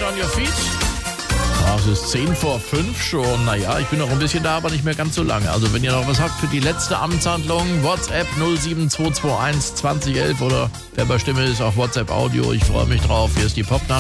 on your feet. Es ist 10:05 schon. Naja, ich bin noch ein bisschen da, aber nicht mehr ganz so lange. Also wenn ihr noch was habt für die letzte Amtshandlung, WhatsApp 07221 2011 oder wer bei Stimme ist, auch WhatsApp Audio. Ich freue mich drauf. Hier ist die Popnacht.